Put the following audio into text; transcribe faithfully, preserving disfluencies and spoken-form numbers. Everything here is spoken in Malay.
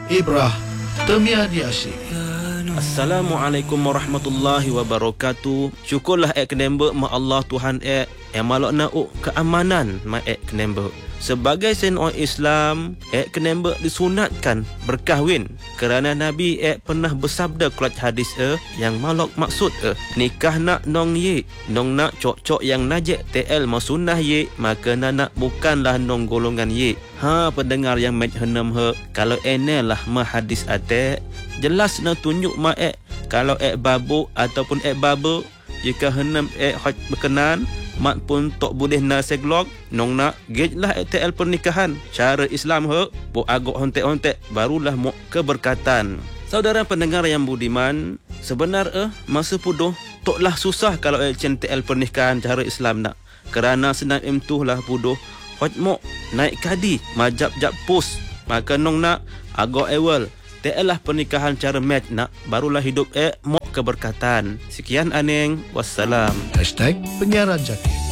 Ibrah Temiani Asyik. Assalamualaikum warahmatullahi wabarakatuh. Syukurlah ek kenembe ma Allah Tuhan ek yang malak nauk keamanan ma ek kenembe. Sebagai sen orang Islam, ek kenembe disunatkan berkahwin kerana Nabi ek pernah bersabda kelat hadis e yang malak maksud e nikah nak nong ye, nong nak cok-cok yang najek T L masunah ye, maka nak bukanlah nong golongan ye. Ha pendengar yang mek henam he, kalau ene lah ma hadis ate jelas na tunjuk ma ek kalau ek babu ataupun ek babu jika henam ek hak berkenan mak pun tok boleh na seglog nong nak gejlah T L pernikahan cara Islam he bo agak hontek-hontek barulah mo keberkatan. Saudara pendengar yang budiman, sebenar eh masa puduh toklah susah kalau ek T L pernikahan cara Islam nak, kerana senang emtuh lah puduh hot mo naik kadi majap-jap pos, maka nong nak agak awal T L lah pernikahan cara match nak barulah hidup ek mo keberkatan. Sekian aneng, wassalam. Hashtag Penyiaran Jati.